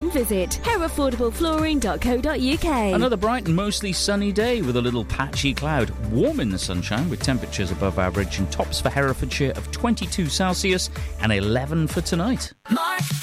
then visit hereffordableflooring.co.uk. Another bright and mostly sunny day with a little patchy cloud. Warm in the sunshine with temperatures above average and tops for Herefordshire of 22 Celsius and 11 for tonight.